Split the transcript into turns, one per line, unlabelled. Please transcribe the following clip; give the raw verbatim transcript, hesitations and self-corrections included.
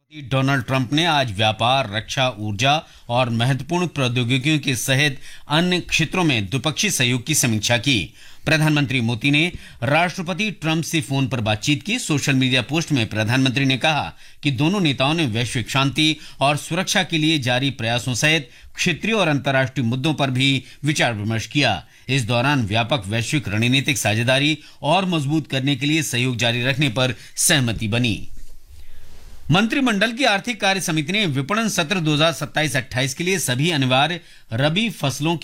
Donald Trump ने आज व्यापार, रक्षा, ऊर्जा और महत्वपूर्ण प्रौद्योगिकियों के सहित अन्य क्षेत्रों में द्विपक्षीय सहयोग की समीक्षा की। प्रधानमंत्री मोदी ने राष्ट्रपति ट्रंप से फोन पर बातचीत की। सोशल मीडिया पोस्ट में प्रधानमंत्री ने कहा कि दोनों नेताओं ने वैश्विक शांति और सुरक्षा के लिए जारी प्रयासों सहित क्षेत्रीय और अंतर्राष्ट्रीय मुद्दों पर भी विचार विमर्श किया। इस दौरान व्यापक वैश्विक रणनीतिक साझेदारी और मजबूत करने के लिए सहयोग जारी रखने पर सहमति बनी। मंत्रिमंडल की आर्थिक कार्य समिति ने विपणन सत्र दो हज़ार सत्ताईस अट्ठाईस के लिए सभी अनिवार्य रबी फसलों